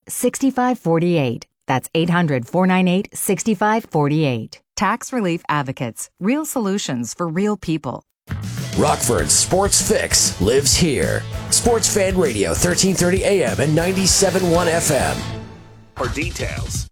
800-498-6548. That's 800-498-6548. Tax Relief Advocates. Real solutions for real people. Rockford's Sports Fix lives here. Sports Fan Radio, 1330 AM and 97.1 FM. For details,